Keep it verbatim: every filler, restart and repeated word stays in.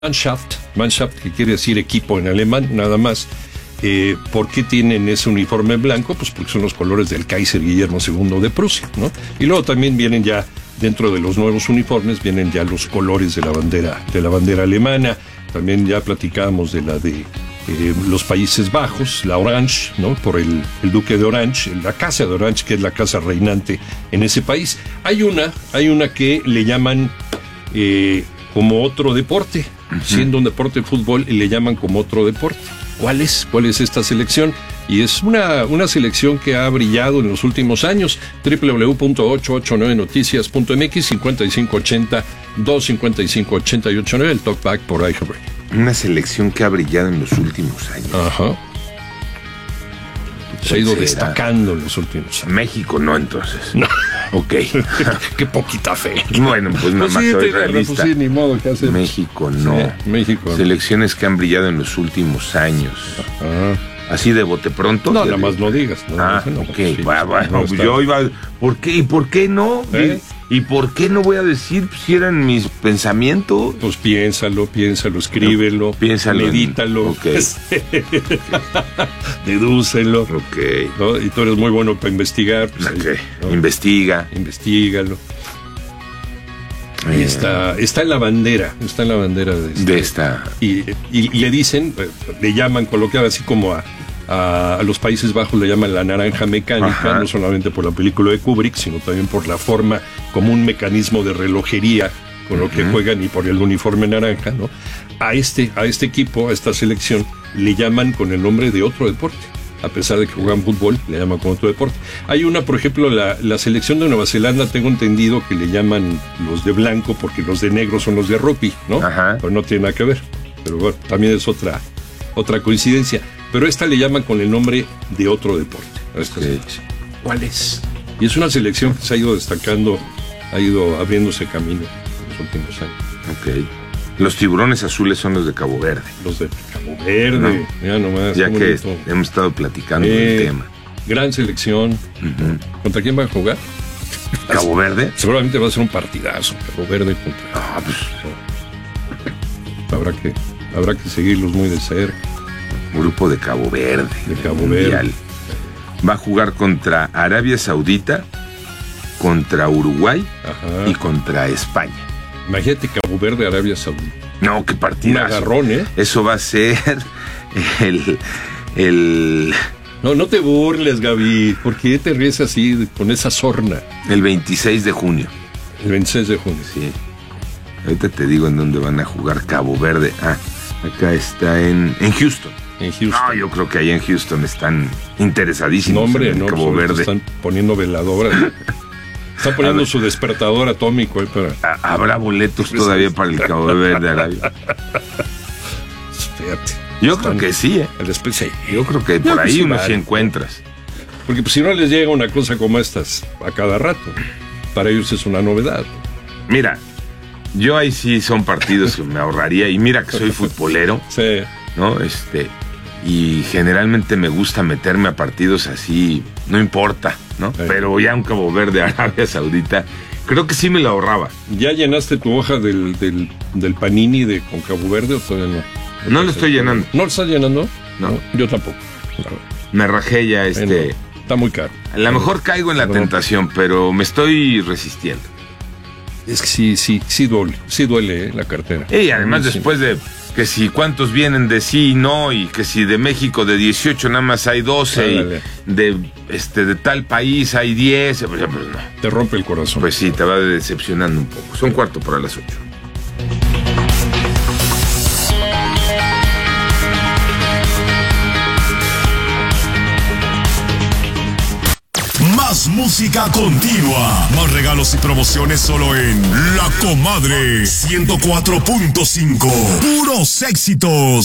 Mannschaft, Mannschaft, que quiere decir equipo en alemán, nada más. Eh, ¿Por qué tienen ese uniforme blanco? Pues porque son los colores del Kaiser Guillermo segundo de Prusia, ¿no? Y luego también vienen ya, dentro de los nuevos uniformes, vienen ya los colores de la bandera, de la bandera alemana. También ya platicábamos de la de eh, los Países Bajos, la Orange, ¿no? Por el, el Duque de Orange, la Casa de Orange, que es la casa reinante en ese país. Hay una, hay una que le llaman eh, como otro deporte, uh-huh. siendo un deporte de fútbol, y le llaman como otro deporte. ¿Cuál es? ¿Cuál es esta selección? Y es una, una selección que ha brillado en los últimos años. doble u doble u doble u punto ochocientos ochenta y nueve noticias punto m x, cincuenta y cinco ochenta, doscientos cincuenta y cinco ochenta y ochenta y nueve, el talkback por iHeartRadio. Una selección que ha brillado en los últimos años. Ajá. Se ha ido destacando en los últimos años. México no, entonces. No. Ok. Qué poquita fe. Bueno, pues nada pues más sí, soy te, realista. Pues sí, ni modo que hacer. México no. Sí, México. Selecciones que han brillado en los últimos años. Ajá. Así de bote pronto. No, nada más no digas. No, ah, no, ok. sí, va, va, no no, yo iba. ¿Por qué? ¿Y por qué no? ¿Eh? ¿Y por qué no voy a decir si eran mis pensamientos? Pues piénsalo, piénsalo, escríbelo, piénsalo, medítalo, okay. dedúcelo. Ok. ¿No? Y tú eres muy bueno para investigar. Pues okay. ahí, ¿no? Investiga. Investígalo. Eh. Y está, está en la bandera, está en la bandera de, este, de esta. Y, y, y le dicen, le llaman coloquial así como a, a, a los Países Bajos le llaman la naranja mecánica, ajá. no solamente por la película de Kubrick, sino también por la forma como un mecanismo de relojería con lo uh-huh. que juegan y por el uniforme naranja, ¿no? A este, a este equipo, a esta selección, le llaman con el nombre de otro deporte. A pesar de que juegan fútbol, le llaman como otro deporte. Hay una, por ejemplo, la, la selección de Nueva Zelanda, tengo entendido que le llaman los de blanco porque los de negro son los de rugby, ¿no? Ajá. Pero no tiene nada que ver. Pero bueno, también es otra, otra coincidencia. Pero esta le llaman con el nombre de otro deporte. A esta okay. ¿Cuál es? Y es una selección que se ha ido destacando, ha ido abriéndose camino en los últimos años. Ok. Los tiburones azules son los de Cabo Verde. Los de Cabo Verde, no. Mira nomás. Ya que bonito. Hemos estado platicando eh, del tema. Gran selección. Uh-huh. ¿Contra quién va a jugar? ¿Cabo Verde? Seguramente va a ser un partidazo. Cabo Verde contra. Ah, pues. Habrá que, habrá que seguirlos muy de cerca. Grupo de Cabo Verde. De Cabo Mundial. Verde. Va a jugar contra Arabia Saudita, contra Uruguay ajá. y contra España. Imagínate Cabo Verde, Arabia Saudita. No, qué partidazo. Un agarrón, ¿eh? Eso va a ser el... el... No, no te burles, Gaby. ¿Por qué te ríes así, con esa sorna? El veintiséis de junio. El veintiséis de junio. Sí. Ahorita te digo en dónde van a jugar Cabo Verde. Ah, acá está en, en Houston. En Houston. No, yo creo que ahí en Houston están interesadísimos. No, hombre, en no. Cabo pues, Verde. Están poniendo veladoras. Está poniendo su despertador atómico. Eh, para... Habrá boletos todavía para el Cabo Verde, Arabia. Fíjate. Yo creo que sí, ¿eh? El especie. Yo creo que por ahí uno sí encuentras. Porque pues, si no les llega una cosa como estas a cada rato, para ellos es una novedad. Mira, yo ahí sí son partidos que me ahorraría. Y mira que soy futbolero. Sí. ¿No? Este... Y generalmente me gusta meterme a partidos así, no importa, ¿no? Sí. Pero ya un Cabo Verde, Arabia Saudita, creo que sí me lo ahorraba. ¿Ya llenaste tu hoja del, del, del Panini de con Cabo Verde o todavía no? No, no lo estoy llenando. ¿No lo estás llenando? No. no yo tampoco. Me rajé ya este... Bueno, está muy caro. A lo mejor caigo en la no. tentación, pero me estoy resistiendo. Es que sí, sí, sí duele, sí duele ¿eh? la cartera. Y además sí. después de... que si cuántos vienen de sí y no, y que si de México de dieciocho nada más hay doce, y de este de tal país hay diez, pues, pues no. Te rompe el corazón. Pues sí, te va decepcionando un poco. Son cuarto para las ocho. Más música continua, más regalos y promociones solo en La Comadre ciento cuatro punto cinco. Puros éxitos.